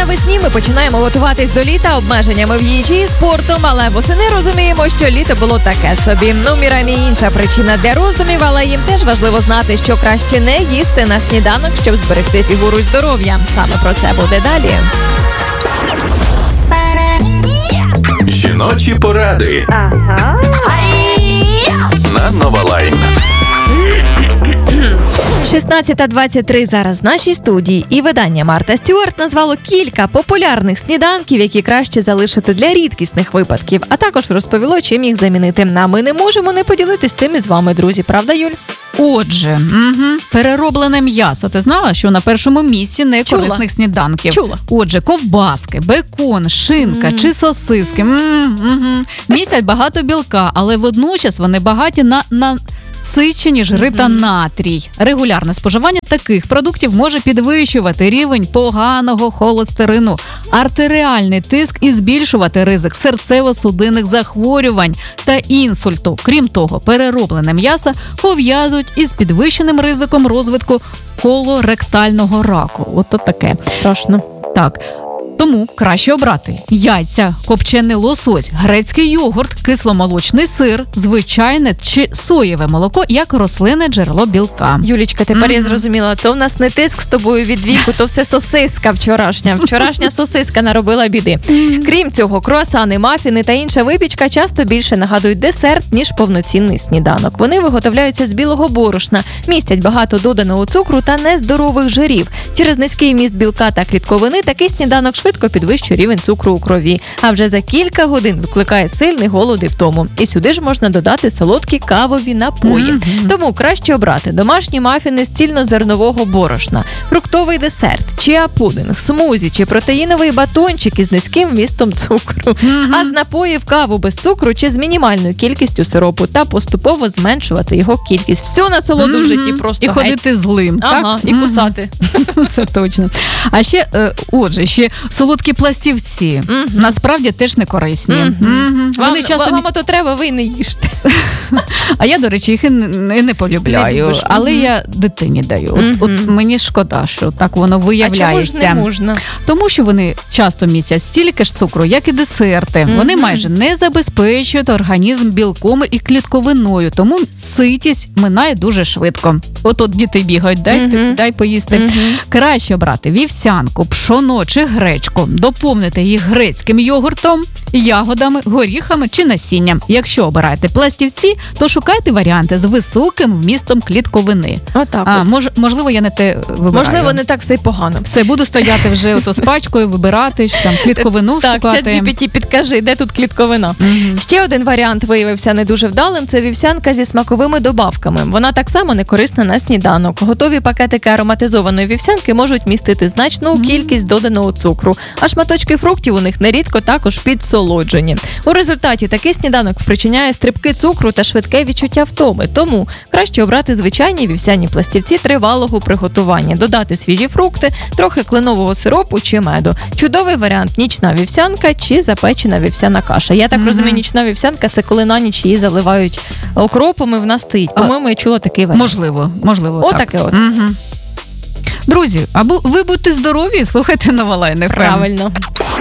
Навесні ми починаємо готуватись до літа обмеженнями в їжі і спортом, але восени розуміємо, що літо було таке собі. Ну, Мірамі інша причина для роздумів, але їм теж важливо знати, що краще не їсти на сніданок, щоб зберегти фігуру і здоров'я. Саме про це буде далі. Жіночі поради на Нова Лайн. 16:23 зараз в нашій студії, і видання Марта Стюарт назвало кілька популярних сніданків, які краще залишити для рідкісних випадків, а також розповіло, чим їх замінити. А ми не можемо не поділитись цим із вами, друзі. Правда, Юль? Отже, перероблене м'ясо. Ти знала, що на першому місці некорисних сніданків? Чула. Отже, ковбаски, бекон, шинка чи сосиски. Містять багато білка, але водночас вони багаті на насичені жири та натрій. Регулярне споживання таких продуктів може підвищувати рівень поганого холестерину, артеріальний тиск і збільшувати ризик серцево-судинних захворювань та інсульту. Крім того, перероблене м'ясо пов'язують із підвищеним ризиком розвитку колоректального раку. Ото таке. Страшно. Так. Тому краще обрати яйця, копчений лосось, грецький йогурт, кисломолочний сир, звичайне чи соєве молоко як рослинне джерело білка. Юлічка, тепер я зрозуміла, то в нас не тиск з тобою від віку, то все сосиска вчорашня. Вчорашня сосиска наробила біди. Крім цього, круасани, мафіни та інша випічка часто більше нагадують десерт, ніж повноцінний сніданок. Вони виготовляються з білого борошна, містять багато доданого цукру та нездорових жирів. Через низький вміст білка та клітковини такий сніданок швидко підвищує рівень цукру у крові, а вже за кілька годин викликає сильний голод і втому. І сюди ж можна додати солодкі кавові напої. Тому краще обрати домашні мафіни з цільнозернового борошна, фруктовий десерт, чіа-пудинг, смузі чи протеїновий батончик із низьким вмістом цукру. А з напоїв каву без цукру чи з мінімальною кількістю сиропу та поступово зменшувати його кількість. Всю насолоду в житті просто і ходити злим, так? І кусати. Це точно. А ще, ще солодкі пластівці. Насправді теж не корисні. Вони часто... Вам то треба, ви не їжте. А я, до речі, їх і не полюбляю. Але я дитині даю. От мені шкода, що так воно виявляється. А чому ж не можна? Тому що вони часто містять стільки ж цукру, як і десерти. Вони майже не забезпечують організм білком і клітковиною, тому ситість минає дуже швидко. От діти бігають, дай поїсти. Краще обрати вівсянку, пшоно чи гречку, доповнити їх грецьким йогуртом, ягодами, горіхами чи насінням. Якщо обираєте пластівці, то шукайте варіанти з високим вмістом клітковини. Можливо, я не те вибираю. Можливо, не так все й погано. Все, буду стояти вже з пачкою, вибирати, там клітковину шукати. Так, ChatGPT, підкажи, де тут клітковина. Ще один варіант виявився не дуже вдалим – це вівсянка зі смаковими добавками. Вона так само не корисна на сніданок. Готові пакетики ароматизованої вівсянки можуть містити значну кількість доданого цукру, а шматочки фруктів у них нерідко також підсолоджені. У результаті такий сніданок спричиняє стрибки цукру та швидке відчуття втоми. Тому краще обрати звичайні вівсяні пластівці тривалого приготування, додати свіжі фрукти, трохи кленового сиропу чи меду. Чудовий варіант – нічна вівсянка чи запечена вівсяна каша. Я так розумію, нічна вівсянка – це коли на ніч її заливають окропом і вона стоїть. По-моєму, я чула такий варіант. Можливо, так. Отаке от. Друзі, або ви будьте здорові, слухайте Нова Лайн ФМ. Правильно.